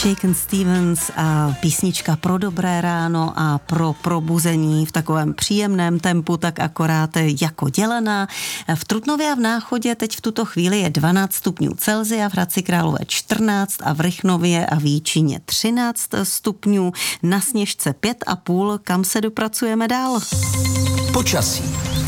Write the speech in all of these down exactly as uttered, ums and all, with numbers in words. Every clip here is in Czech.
Shaken Stevens a písnička pro dobré ráno a pro probuzení v takovém příjemném tempu, tak akorát jako dělaná. V Trutnově a v Náchodě teď v tuto chvíli je dvanáct stupňů Celsia, v Hradci Králové čtrnáct a v Rychnově a v Jíčíně třináct stupňů, na Sněžce pět a půl, kam se dopracujeme dál. Počasí.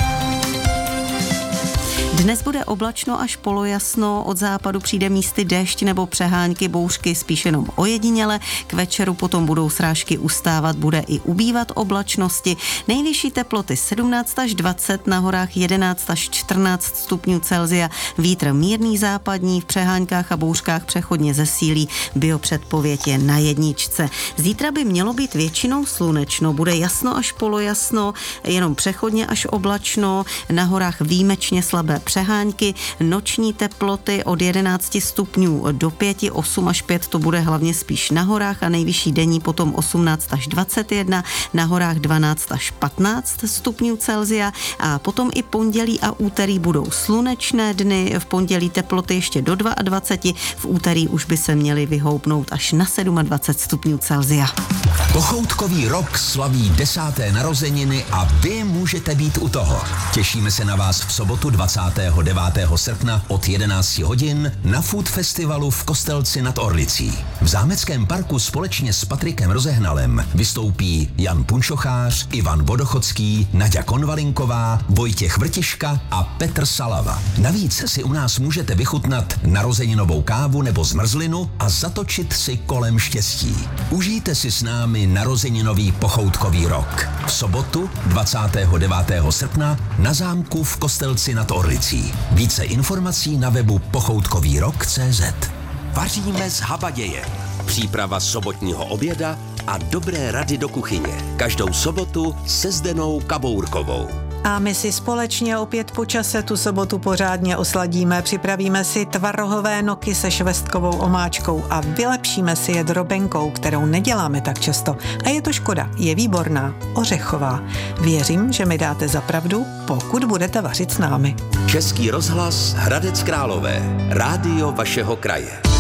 Dnes bude oblačno až polojasno, od západu přijde místy déšť nebo přehánky, bouřky spíš jenom ojediněle, k večeru potom budou srážky ustávat, bude i ubývat oblačnosti, nejvyšší teploty sedmnáct až dvacet, na horách jedenáct až čtrnáct stupňů Celsia, vítr mírný západní, v přeháňkách a bouřkách přechodně zesílí, biopředpověď je na jedničce. Zítra by mělo být většinou slunečno, bude jasno až polojasno, jenom přechodně až oblačno, na horách výjimečně slabé přehánky, noční teploty od jedenáct stupňů do pět, osm až pět, to bude hlavně spíš na horách a nejvyšší denní potom osmnáct až dvacet jedna, na horách dvanáct až patnáct stupňů Celsia a potom i pondělí a úterý budou slunečné dny, v pondělí teploty ještě do dvacet dva, v úterý už by se měly vyhoupnout až na dvacet sedm stupňů Celsia. Pochoutkový rok slaví desáté narozeniny a vy můžete být u toho. Těšíme se na vás v sobotu dvacátého devátého srpna od jedenáct hodin na Food Festivalu v Kostelci nad Orlicí. V Zámeckém parku společně s Patrikem Rozehnalem vystoupí Jan Punčochář, Ivan Vodochodský, Naďa Konvalinková, Vojtěch Vrtiška a Petr Salava. Navíc si u nás můžete vychutnat narozeninovou kávu nebo zmrzlinu a zatočit si kolem štěstí. Užijte si s námi narozeninový pochoutkový rok. V sobotu dvacátého devátého srpna na zámku v Kostelci nad Orlicí. Více informací na webu pochoutkový rok tečka cé zet. Vaříme z habaděje. Příprava sobotního oběda a dobré rady do kuchyně. Každou sobotu se Zdenou Kabourkovou. A my si společně opět po čase tu sobotu pořádně osladíme, připravíme si tvarohové noky se švestkovou omáčkou a vylepšíme si je drobenkou, kterou neděláme tak často. A je to škoda, je výborná, ořechová. Věřím, že mi dáte za pravdu, pokud budete vařit s námi. Český rozhlas Hradec Králové. Rádio vašeho kraje.